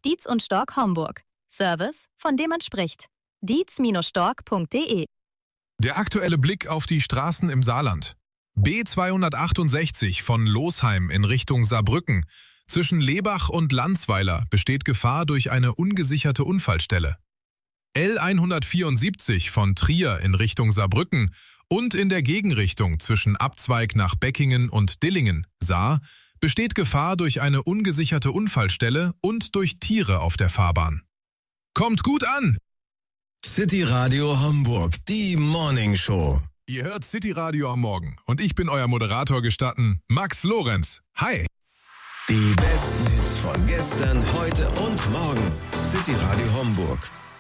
Dietz und Stork Homburg. Service, von dem man spricht. dietz-stork.de. Der aktuelle Blick auf die Straßen im Saarland. B268 von Losheim in Richtung Saarbrücken. Zwischen Lebach und Landsweiler besteht Gefahr durch eine ungesicherte Unfallstelle. L174 von Trier in Richtung Saarbrücken und in der Gegenrichtung zwischen Abzweig nach Beckingen und Dillingen, Saar, besteht Gefahr durch eine ungesicherte Unfallstelle und durch Tiere auf der Fahrbahn. Kommt gut an! City Radio Hamburg, die Morning Show. Ihr hört City Radio am Morgen und ich bin euer Moderator gestatten, Max Lorenz. Hi! Die besten Hits von gestern, heute und morgen. City Radio Hamburg.